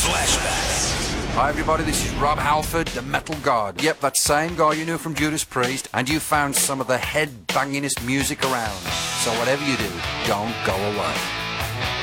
Flashback. Hi everybody, this is Rob Halford, the Metal God. Yep, that same guy you knew from Judas Priest, and you found some of the head-bangingest music around. So whatever you do, don't go away.